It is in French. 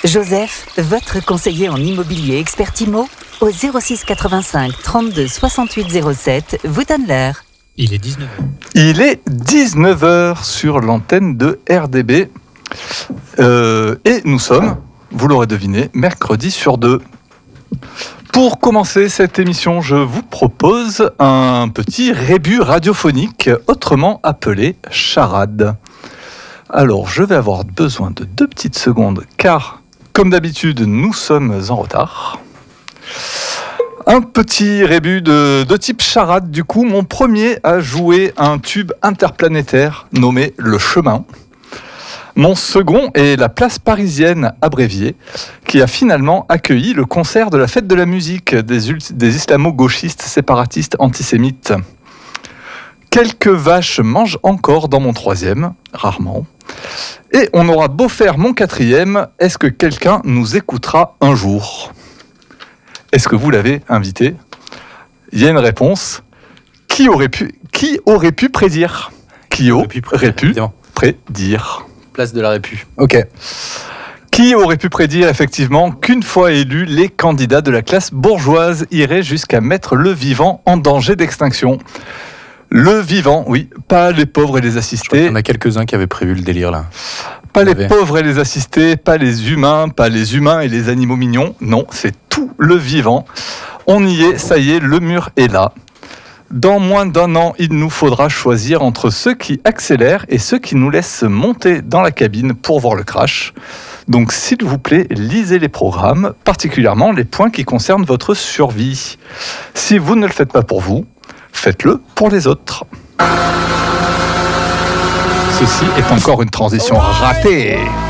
Joseph, votre conseiller en immobilier expert IMO, au 06 85 32 68 07, vous donne l'heure. Il est 19h. Il est 19h sur l'antenne de RDB. Et nous sommes, vous l'aurez deviné, mercredi sur 2. Pour commencer cette émission, je vous propose un petit rébut radiophonique, autrement appelé charade. Alors, je vais avoir besoin de 2 petites secondes, car, comme d'habitude, nous sommes en retard. Un petit rébut de type charade, du coup, mon premier a joué un tube interplanétaire nommé Le Chemin. Mon second est la place parisienne abréviée, qui a finalement accueilli le concert de la fête de la musique des islamo-gauchistes séparatistes antisémites. Quelques vaches mangent encore dans mon troisième, rarement. Et on aura beau faire mon quatrième, est-ce que quelqu'un nous écoutera un jour ? Est-ce que vous l'avez invité ? Il y a une réponse. Qui aurait pu prédire ? Qui aurait pu prédire ? Place de la Répu. Ok. Qui aurait pu prédire effectivement qu'une fois élus, les candidats de la classe bourgeoise iraient jusqu'à mettre le vivant en danger d'extinction ? Le vivant, oui, pas les pauvres et les assistés. Il y en a quelques-uns qui avaient prévu le délire là. Pas les pauvres et les assistés, pas les humains et les animaux mignons. Non, c'est tout le vivant. On y est, ça y est, le mur est là. Dans moins d'1 an, il nous faudra choisir entre ceux qui accélèrent et ceux qui nous laissent monter dans la cabine pour voir le crash. Donc, s'il vous plaît, lisez les programmes, particulièrement les points qui concernent votre survie. Si vous ne le faites pas pour vous, faites-le pour les autres. Ceci est encore une transition ratée.